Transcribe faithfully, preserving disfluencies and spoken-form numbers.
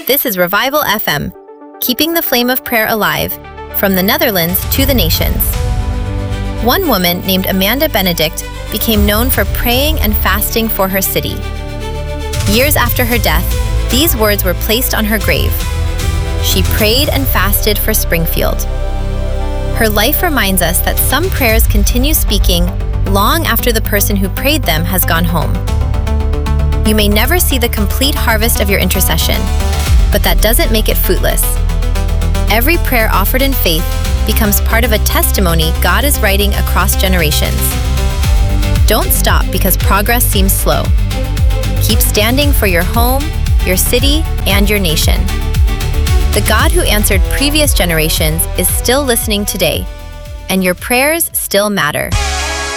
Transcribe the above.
This is Revival F M, keeping the flame of prayer alive, from the Netherlands to the nations. One woman named Amanda Benedict became known for praying and fasting for her city. Years after her death, these words were placed on her grave. She prayed and fasted for Springfield. Her life reminds us that some prayers continue speaking long after the person who prayed them has gone home. You may never see the complete harvest of your intercession, but that doesn't make it fruitless. Every prayer offered in faith becomes part of a testimony God is writing across generations. Don't stop because progress seems slow. Keep standing for your home, your city, and your nation. The God who answered previous generations is still listening today, and your prayers still matter.